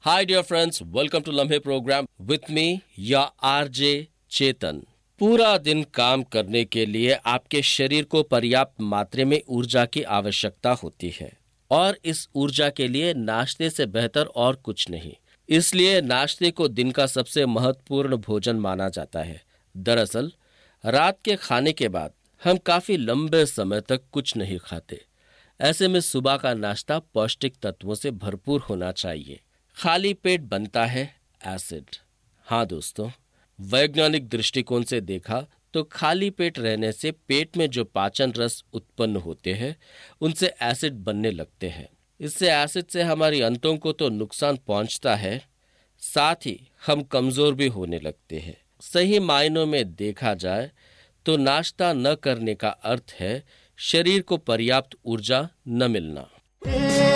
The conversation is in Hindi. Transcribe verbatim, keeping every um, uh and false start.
Hi dear friends, welcome to लम्हे प्रोग्राम with me या आरजे चेतन। पूरा दिन काम करने के लिए आपके शरीर को पर्याप्त मात्रा में ऊर्जा की आवश्यकता होती है और इस ऊर्जा के लिए नाश्ते से बेहतर और कुछ नहीं। इसलिए नाश्ते को दिन का सबसे महत्वपूर्ण भोजन माना जाता है। दरअसल रात के खाने के बाद हम काफी लंबे समय तक कुछ नहीं खाते। ऐसे में सुबह का नाश्ता पौष्टिक तत्वों से भरपूर होना चाहिए। खाली पेट बनता है एसिड। हाँ दोस्तों, वैज्ञानिक दृष्टिकोण से देखा तो खाली पेट रहने से पेट में जो पाचन रस उत्पन्न होते हैं उनसे एसिड बनने लगते हैं। इससे एसिड से हमारी अंतों को तो नुकसान पहुंचता है, साथ ही हम कमजोर भी होने लगते हैं। सही मायनों में देखा जाए तो नाश्ता न करने का अर्थ है शरीर को पर्याप्त ऊर्जा न मिलना।